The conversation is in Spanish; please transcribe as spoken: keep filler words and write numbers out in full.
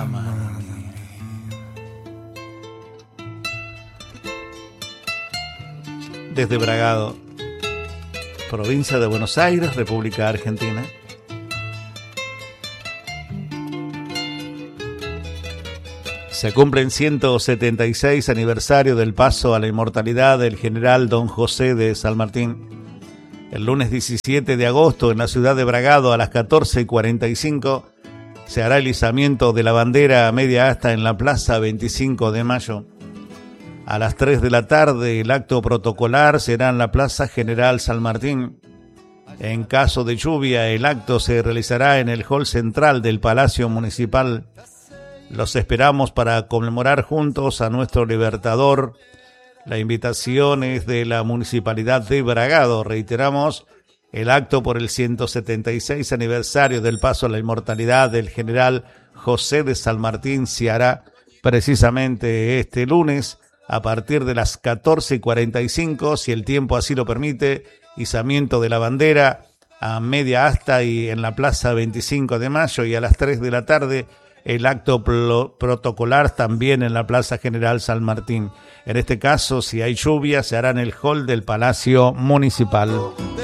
Amarme. Desde Bragado, provincia de Buenos Aires, República Argentina. Se cumple el ciento setenta y seis aniversario del paso a la inmortalidad del general Don José de San Martín. El lunes diecisiete de agosto, en la ciudad de Bragado, a las catorce cuarenta y cinco, se hará el izamiento de la bandera a media asta en la Plaza veinticinco de Mayo. A las tres de la tarde, el acto protocolar será en la Plaza General San Martín. En caso de lluvia, el acto se realizará en el hall central del Palacio Municipal. Los esperamos para conmemorar juntos a nuestro libertador. La invitación es de la Municipalidad de Bragado. Reiteramos, el acto por el ciento setenta y seis aniversario del paso a la inmortalidad del general José de San Martín se hará precisamente este lunes a partir de las catorce cuarenta y cinco, si el tiempo así lo permite, izamiento de la bandera a media asta y en la Plaza veinticinco de Mayo, y a las tres de la tarde el acto pro- protocolar también en la Plaza General San Martín. En este caso, si hay lluvia, se hará en el hall del Palacio Municipal.